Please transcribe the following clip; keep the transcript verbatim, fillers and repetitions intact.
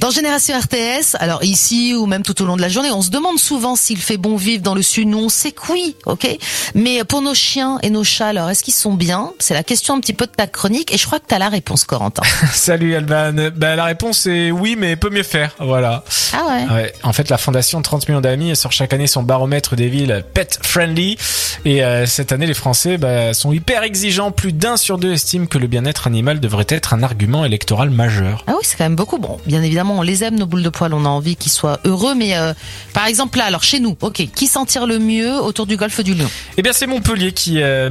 Dans Génération R T S, alors ici ou même tout au long de la journée, on se demande souvent s'il fait bon vivre dans le sud. Nous, on sait que oui, ok. Mais pour nos chiens et nos chats, alors est-ce qu'ils sont bien? C'est la question un petit peu de ta chronique et je crois que t'as la réponse, Corentin. Salut Alban. Bah, la réponse est oui, mais peut mieux faire. Voilà. Ah ouais. Ouais. En fait, la fondation trente millions d'amis sort chaque année son baromètre des villes pet friendly. Et euh, cette année, les Français bah, sont hyper exigeants. Plus d'un sur deux estime que le bien-être animal devrait être un argument électoral majeur. Ah oui, c'est quand même beaucoup. Bon, bien évidemment, on les aime, nos boules de poil, on a envie qu'ils soient heureux. Mais euh, par exemple là, alors chez nous, ok, qui s'en tire le mieux autour du golfe du Lion? Eh bien, c'est Montpellier qui... Euh,